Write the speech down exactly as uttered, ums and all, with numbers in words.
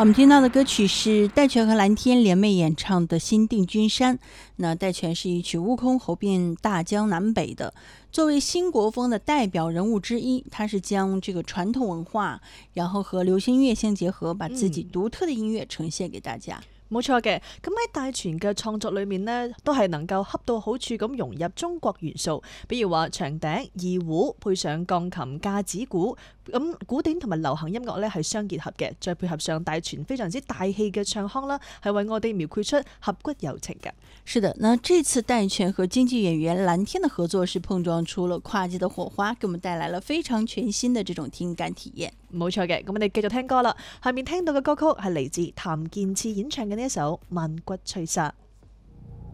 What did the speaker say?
我们听到的歌曲是戴荃和蓝天联袂演唱的《新定军山》。那戴荃是一曲悟空侯遍大江南北的，作为新国风的代表人物之一，他是将这个傳統文化，然後和流行音樂相結合，把自己獨特的音樂呈現給大家。嗯冇錯嘅，咁喺戴荃嘅創作裏面呢，都係能夠恰到好處咁融入中國元素，比如話長笛、二胡配上鋼琴、架子鼓，咁古典同埋流行音樂呢係相結合嘅，再配合上戴荃非常之大氣嘅唱腔啦，係為我哋描繪出俠骨柔情嘅。 是的，那這次戴荃和京劇演員藍天的合作是碰撞出了跨界的火花，給我們帶來了非常全新的這種聽感體驗。 冇錯嘅，咁我哋繼續聽歌啦。下面聽到嘅歌曲係嚟自譚健次演唱嘅呢一首《萬骨吹沙》。